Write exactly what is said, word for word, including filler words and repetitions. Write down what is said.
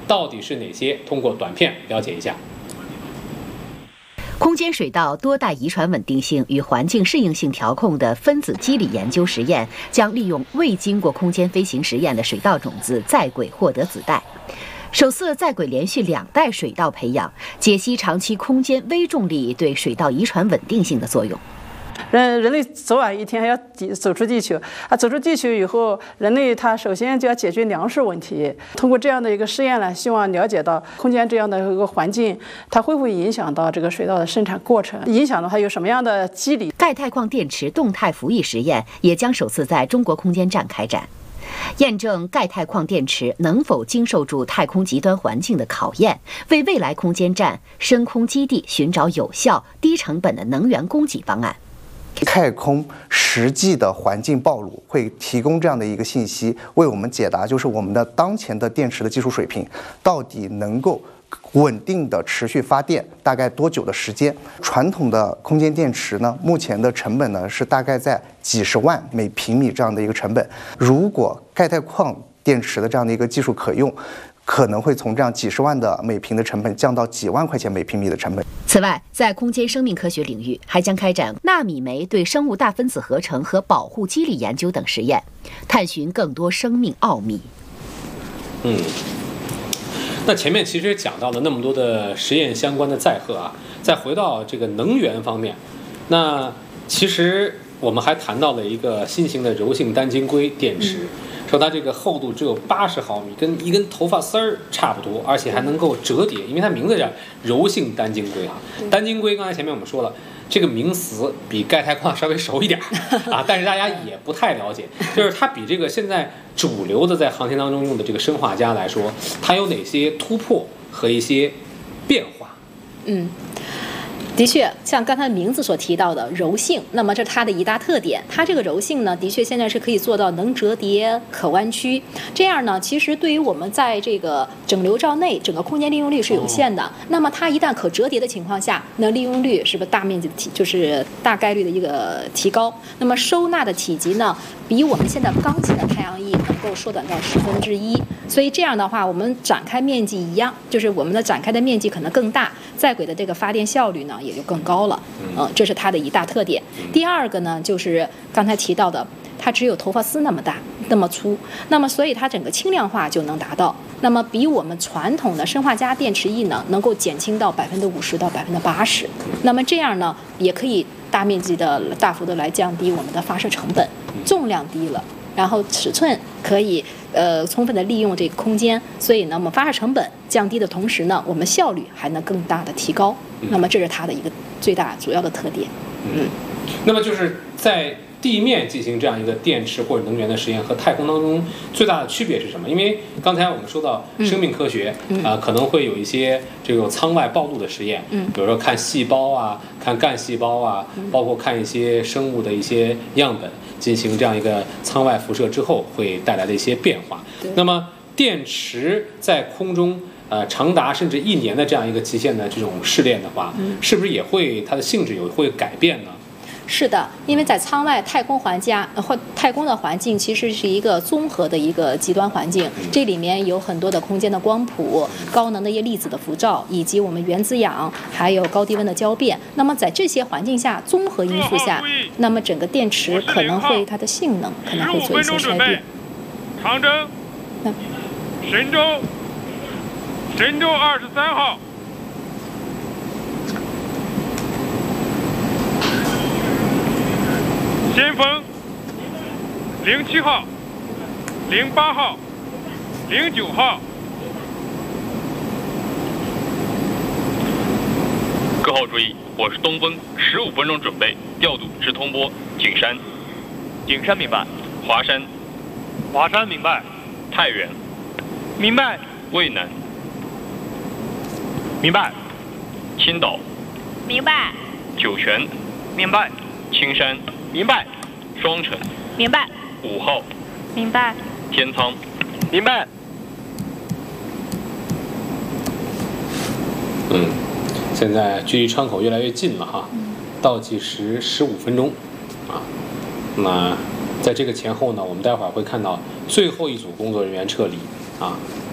到底是哪些？通过短片了解一下。 空间水道多代遗传稳定性与环境适应性调控的分子机理研究实验，将利用未经过空间飞行实验的水稻种子在轨获得子代。首次在轨连续两代水稻培养，解析长期空间微重力对水稻遗传稳定性的作用。 人人类早晚一天还要走出地球啊！走出地球以后，人类他首先就要解决粮食问题。通过这样的一个试验呢，希望了解到空间这样的一个环境，它会不会影响到这个水稻的生产过程？影响的话有什么样的机理？ 钙钛矿电池动态服役实验也将首次在中国空间站开展，验证钙钛矿电池能否经受住太空极端环境的考验，为未来空间站深空基地寻找有效、低成本的能源供给方案。 太空实际的环境暴露会提供这样的一个信息，为我们解答就是我们的当前的电池的技术水平到底能够稳定的持续发电大概多久的时间。传统的空间电池呢，目前的成本呢是大概在几十万每平米这样的一个成本，如果钙钛矿电池的这样的一个技术可用，可能会从这样几十万的每平的成本降到几万块钱每平米的成本。 此外，在空间生命科学领域，还将开展纳米酶对生物大分子合成和保护机理研究等实验，探寻更多生命奥秘。 嗯，那前面其实讲到了那么多的实验相关的载荷啊，再回到这个能源方面，那其实我们还谈到了一个新型的柔性单晶硅电池。嗯，说它这个厚度只有八十毫米，跟一根头发丝儿差不多，而且还能够折叠，因为它名字叫柔性单晶硅啊。单晶硅刚才前面我们说了，这个名词比钙钛矿稍微熟一点啊，但是大家也不太了解，就是它比这个现在主流的在航天当中用的这个砷化镓来说，它有哪些突破和一些变化？ 嗯。的确，像刚才名字所提到的柔性，那么这是它的一大特点。它这个柔性呢，的确现在是可以做到能折叠、可弯曲。这样呢，其实对于我们在这个整流罩内，整个空间利用率是有限的。哦、那么它一旦可折叠的情况下，那利用率是不是大面积的提，就是大概率的一个提高？那么收纳的体积呢，比我们现在钢琴的太阳翼能够缩短到十分之一。所以这样的话，我们展开面积一样，就是我们的展开的面积可能更大，在轨的这个发电效率呢也就更高了。嗯，这是它的一大特点。第二个呢，就是刚才提到的，它只有头发丝那么大、那么粗，那么所以它整个轻量化就能达到。那么比我们传统的砷化镓电池翼呢，能够减轻到百分之五十到百分之八十。那么这样呢，也可以大面积的、大幅的来降低我们的发射成本，重量低了。然后尺寸可以呃充分的利用这个空间，所以呢，我们发射成本降低的同时呢，我们效率还能更大的提高。那么这是它的一个最大主要的特点。 嗯，那么就是在地面进行这样一个电池或者能源的实验和太空当中最大的区别是什么？因为刚才我们说到生命科学，嗯嗯、呃，可能会有一些这种舱外暴露的实验，嗯，比如说看细胞啊，看干细胞啊，包括看一些生物的一些样本。进行这样一个舱外辐射之后会带来的一些变化。那么电池在空中呃长达甚至一年的这样一个极限的这种试炼的话，嗯、是不是也会它的性质有会改变呢？ 是的，因为在舱外太空环境或太空的环境其实是一个综合的一个极端环境，这里面有很多的空间的光谱、高能的一些粒子的辐照，以及我们原子氧还有高低温的交变。那么在这些环境下，综合因素下，那么整个电池可能会它的性能可能会做一些衰变。 长征，神舟，神舟二十三号。先锋，零七号、零八号、零九号。 各号注意，我是东风，十五分钟准备调度至通波景山。 景山明白。 华山。 华山明白。 太原。 明白。 渭南。 明白。 青岛。 明白。 酒泉。 明白。 青山。 明白。 双城。 明白。 五号。 明白。 天仓。 明白。 嗯，现在距离窗口越来越近了哈，倒计时十五分钟啊。那在这个前后呢，我们待会儿会看到最后一组工作人员撤离啊。